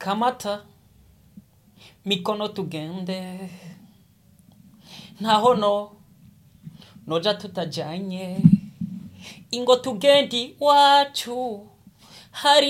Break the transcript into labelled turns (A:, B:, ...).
A: kamata mikono tugende ntahono noja tutajanye ingo tugendi wacu hari